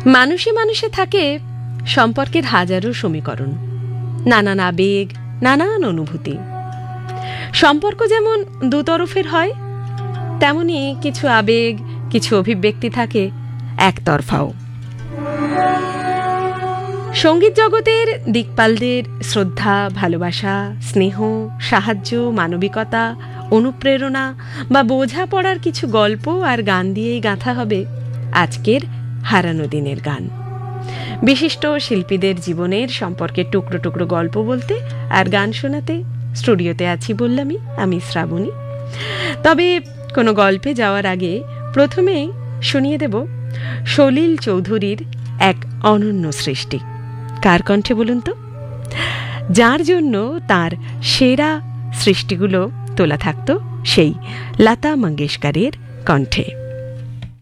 মানুষে মানুষে থাকে সম্পর্কের হাজারো সমীকরণ, নানান আবেগ, নানান অনুভূতি। সম্পর্ক যেমন দুতরফের হয়, তেমনি কিছু আবেগ, কিছু অভিব্যক্তি থাকে একতরফাও। সঙ্গীত জগতের দিকপালদের শ্রদ্ধা, ভালোবাসা, স্নেহ, সাহায্য, মানবিকতা, অনুপ্রেরণা বা বোঝাপড়ার কিছু গল্প আর গান দিয়েই গাঁথা হবে আজকের হারানো দিনের গান। বিশিষ্ট শিল্পীদের জীবনের সম্পর্কের টুকরো টুকরো গল্প বলতে আর গান শোনাতে স্টুডিওতে আছি বললামই, আমি শ্রাবণী। তবে কোনো গল্পে যাওয়ার আগে প্রথমেই শুনিয়ে দেব সলিল চৌধুরীর এক অনন্য সৃষ্টি। কার কণ্ঠে বলুন তো? যার জন্য তার সেরা সৃষ্টিগুলো তোলা থাকতো সেই লতা মঙ্গেশকরের কণ্ঠে।